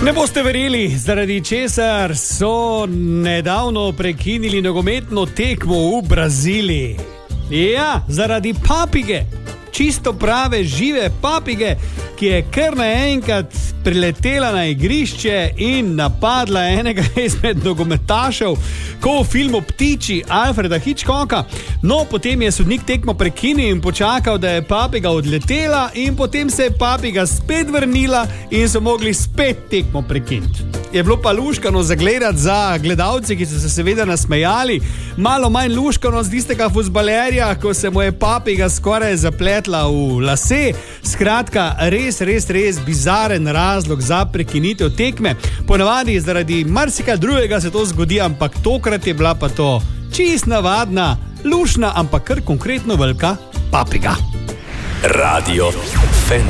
Ne boste verjeli, zaradi česar so nedavno prekinili nogometno tekmo v Braziliji. Ja, zaradi papige, čisto prave žive papige, ki je kar naenkrat priletela na igrišče in napadla enega izmed nogometašev, kot v filmu Ptiči Alfreda Hitchcocka. No, potem je sodnik tekmo prekinil in počakal, da je papiga odletela, in potem se je papiga spet vrnila in so mogli spet tekmo prekiniti. Je bilo pa luškano zagledati za gledalce, ki so se seveda nasmejali, malo manj luškano z tistega fuzbalerja, ko se mu je papiga skoraj zapletla v lase. Skratka, res bizaren razlog za prekinitev tekme. Ponavadi zaradi marsikaj drugega se to zgodi, ampak tokrat je bila pa to čist navadna, lušna, ampak kar konkretno velika papiga. Radio